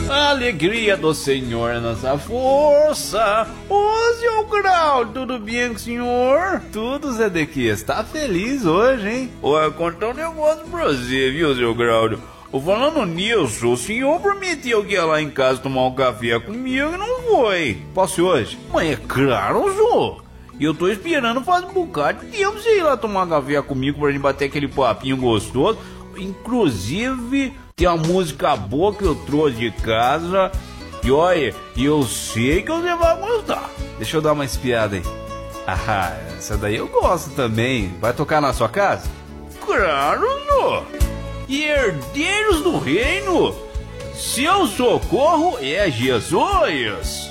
A alegria do Senhor é nossa força. Ô, seu Grau, tudo bem com o senhor? Tudo, Zedequias. Tá feliz hoje, hein? Olha, contar um negócio pra você, viu, seu Grau? Falando nisso, o senhor prometeu que ia lá em casa tomar um café comigo e não foi. Posso ir hoje? Mas é claro, senhor. E eu tô esperando faz um bocado de tempo você ir lá tomar um café comigo pra gente bater aquele papinho gostoso. Inclusive, tem uma música boa que eu trouxe de casa. E olha, eu sei que você vai gostar. Deixa eu dar uma espiada aí. Ah, essa daí eu gosto também. Vai tocar na sua casa? Claro, senhor. E herdeiros do reino, seu socorro é Jesus.